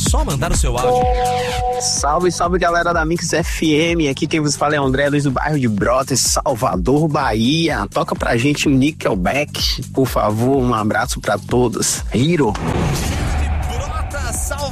só mandar o seu áudio. Salve, salve galera da Mix FM, aqui quem vos fala é André Luiz do bairro de Brotas, Salvador, Bahia. Toca pra gente o Nickelback, por favor, um abraço pra todos. Hero.